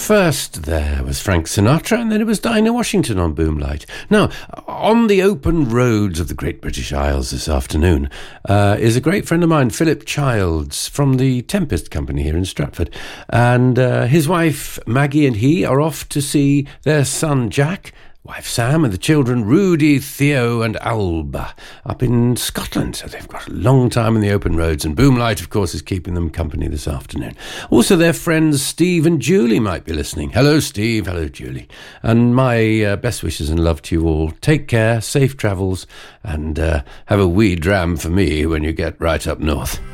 First there was Frank Sinatra, and then it was Dinah Washington on Boomlight. Now, on the open roads of the Great British Isles this afternoon is a great friend of mine, Philip Childs, from the Tempest Company here in Stratford. And his wife, Maggie, and he are off to see their son, Jack, wife Sam, and the children Rudy, Theo and Alba up in Scotland. So they've got a long time in the open roads, and Boomlight, of course, is keeping them company this afternoon. Also, their friends Steve and Julie might be listening. Hello, Steve. Hello, Julie. And my best wishes and love to you all. Take care, safe travels, and have a wee dram for me when you get right up north.